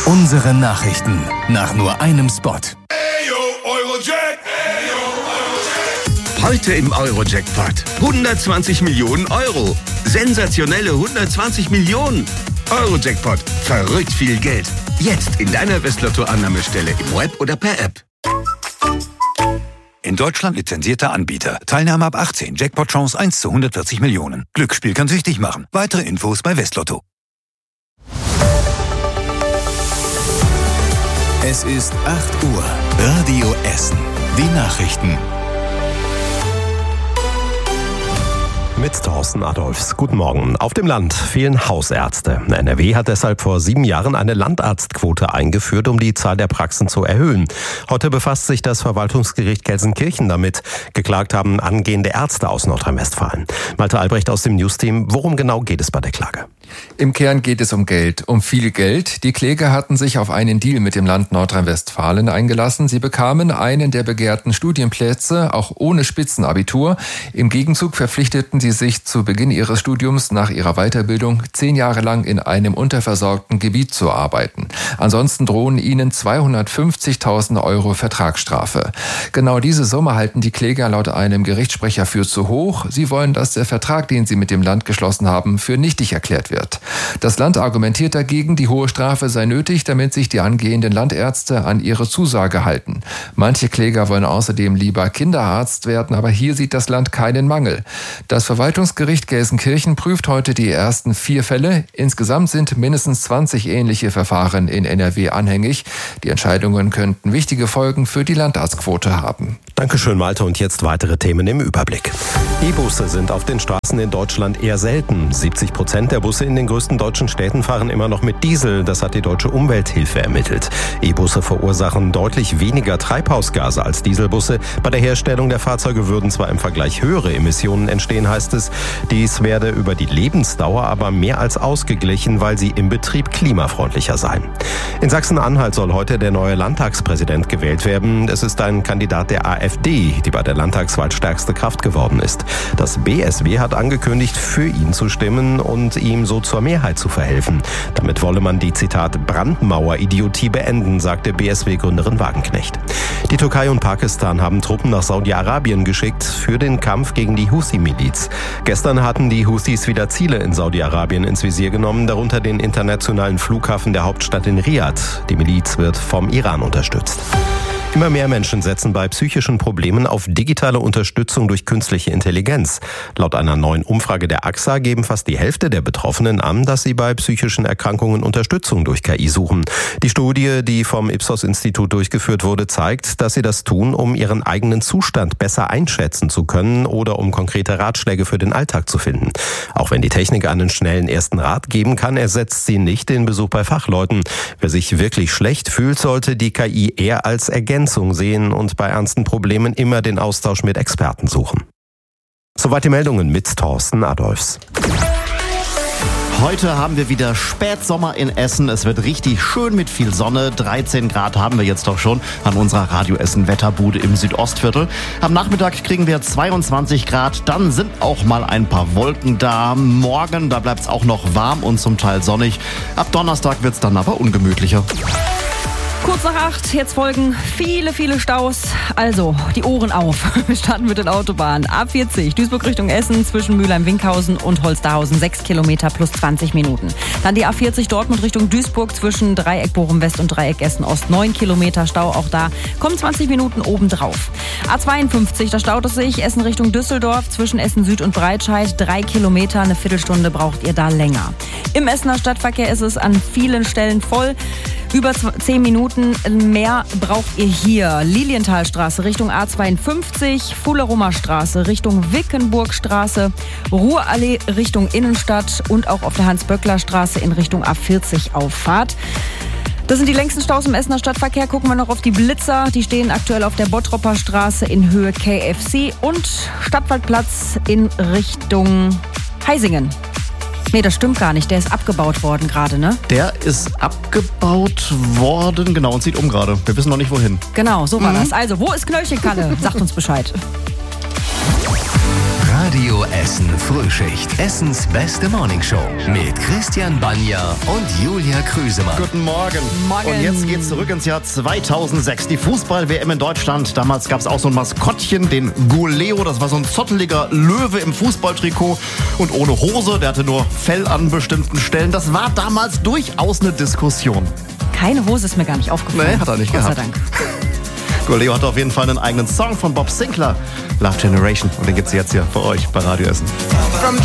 Unsere Nachrichten nach nur einem Spot. Heute im Euro-Jackpot 120 Millionen Euro. Sensationelle 120 Millionen. Euro-Jackpot. Verrückt viel Geld. Jetzt in deiner Westlotto-Annahmestelle im Web oder per App. In Deutschland lizenzierter Anbieter. Teilnahme ab 18. Jackpot-Chance 1 zu 140 Millionen. Glücksspiel kann süchtig machen. Weitere Infos bei Westlotto. Es ist 8 Uhr. Radio Essen. Die Nachrichten. Mit Thorsten Adolfs. Guten Morgen. Auf dem Land fehlen Hausärzte. NRW hat deshalb vor 7 Jahren eine Landarztquote eingeführt, um die Zahl der Praxen zu erhöhen. Heute befasst sich das Verwaltungsgericht Gelsenkirchen damit. Geklagt haben angehende Ärzte aus Nordrhein-Westfalen. Malte Albrecht aus dem Newsteam. Worum genau geht es bei der Klage? Im Kern geht es um Geld, um viel Geld. Die Kläger hatten sich auf einen Deal mit dem Land Nordrhein-Westfalen eingelassen. Sie bekamen einen der begehrten Studienplätze, auch ohne Spitzenabitur. Im Gegenzug verpflichteten sie sich zu Beginn ihres Studiums nach ihrer Weiterbildung 10 Jahre lang in einem unterversorgten Gebiet zu arbeiten. Ansonsten drohen ihnen 250.000 Euro Vertragsstrafe. Genau diese Summe halten die Kläger laut einem Gerichtssprecher für zu hoch. Sie wollen, dass der Vertrag, den sie mit dem Land geschlossen haben, für nichtig erklärt wird. Das Land argumentiert dagegen, die hohe Strafe sei nötig, damit sich die angehenden Landärzte an ihre Zusage halten. Manche Kläger wollen außerdem lieber Kinderarzt werden, aber hier sieht das Land keinen Mangel. Das Verwaltungsgericht Gelsenkirchen prüft heute die ersten 4 Fälle. Insgesamt sind mindestens 20 ähnliche Verfahren in NRW anhängig. Die Entscheidungen könnten wichtige Folgen für die Landarztquote haben. Dankeschön, Malte. Und jetzt weitere Themen im Überblick. E-Busse sind auf den Straßen in Deutschland eher selten. 70% der Busse in den größten deutschen Städten fahren immer noch mit Diesel. Das hat die Deutsche Umwelthilfe ermittelt. E-Busse verursachen deutlich weniger Treibhausgase als Dieselbusse. Bei der Herstellung der Fahrzeuge würden zwar im Vergleich höhere Emissionen entstehen, heißt es. Dies werde über die Lebensdauer aber mehr als ausgeglichen, weil sie im Betrieb klimafreundlicher seien. In Sachsen-Anhalt soll heute der neue Landtagspräsident gewählt werden. Es ist ein Kandidat der AfD, die bei der Landtagswahl stärkste Kraft geworden ist. Das BSW hat angekündigt, für ihn zu stimmen und ihm so zur Mehrheit zu verhelfen. Damit wolle man die, Zitat, Brandmauer-Idiotie beenden, sagte BSW-Gründerin Wagenknecht. Die Türkei und Pakistan haben Truppen nach Saudi-Arabien geschickt für den Kampf gegen die Houthi-Miliz. Gestern hatten die Houthis wieder Ziele in Saudi-Arabien ins Visier genommen, darunter den internationalen Flughafen der Hauptstadt in Riad. Die Miliz wird vom Iran unterstützt. Immer mehr Menschen setzen bei psychischen Problemen auf digitale Unterstützung durch künstliche Intelligenz. Laut einer neuen Umfrage der AXA geben fast die Hälfte der Betroffenen an, dass sie bei psychischen Erkrankungen Unterstützung durch KI suchen. Die Studie, die vom Ipsos-Institut durchgeführt wurde, zeigt, dass sie das tun, um ihren eigenen Zustand besser einschätzen zu können oder um konkrete Ratschläge für den Alltag zu finden. Auch wenn die Technik einen schnellen ersten Rat geben kann, ersetzt sie nicht den Besuch bei Fachleuten. Wer sich wirklich schlecht fühlt, sollte die KI eher als Ergänzung sehen und bei ernsten Problemen immer den Austausch mit Experten suchen. Soweit die Meldungen mit Thorsten Adolfs. Heute haben wir wieder Spätsommer in Essen. Es wird richtig schön mit viel Sonne. 13 Grad haben wir jetzt doch schon an unserer Radio Essen Wetterbude im Südostviertel. Am Nachmittag kriegen wir 22 Grad. Dann sind auch mal ein paar Wolken da. Morgen, da bleibt es auch noch warm und zum Teil sonnig. Ab Donnerstag wird es dann aber ungemütlicher. Kurz nach 8, jetzt folgen viele Staus. Also, die Ohren auf. Wir starten mit den Autobahnen. A40, Duisburg Richtung Essen, zwischen Mülheim-Winkhausen und Holsterhausen, 6 Kilometer plus 20 Minuten. Dann die A40 Dortmund Richtung Duisburg, zwischen Dreieck Bochum-West und Dreieck Essen-Ost, 9 Kilometer Stau. Auch da kommen 20 Minuten obendrauf. A52, da staut es sich, Essen Richtung Düsseldorf, zwischen Essen-Süd und Breitscheid, 3 Kilometer, eine Viertelstunde braucht ihr da länger. Im Essener Stadtverkehr ist es an vielen Stellen voll. Über 10 Minuten mehr braucht ihr hier. Lilienthalstraße Richtung A52, Fullerumer Straße Richtung Wickenburgstraße, Ruhrallee Richtung Innenstadt und auch auf der Hans-Böckler-Straße in Richtung A40 Auffahrt. Das sind die längsten Staus im Essener Stadtverkehr. Gucken wir noch auf die Blitzer. Die stehen aktuell auf der Bottropper Straße in Höhe KFC und Stadtwaldplatz in Richtung Heisingen. Nee, das stimmt gar nicht. Der ist abgebaut worden gerade, ne? Der ist abgebaut worden, genau, und zieht um gerade. Wir wissen noch nicht, wohin. Genau, so war das. Also, wo ist Knöllchenkalle? Sagt uns Bescheid. Radio Essen Frühschicht. Essens beste Morningshow. Mit Christian Banja und Julia Krüsemann. Guten Morgen. Morgen. Und jetzt geht's zurück ins Jahr 2006. Die Fußball-WM in Deutschland. Damals gab es auch so ein Maskottchen, den Guleo. Das war so ein zotteliger Löwe im Fußballtrikot und ohne Hose. Der hatte nur Fell an bestimmten Stellen. Das war damals durchaus eine Diskussion. Keine Hose ist mir gar nicht aufgefallen. Nee, hat er nicht Gott sei gehabt. Dank. Guleo hatte auf jeden Fall einen eigenen Song von Bob Sinclair. Love Generation. Und den gibt's jetzt hier für euch bei Radio Essen. From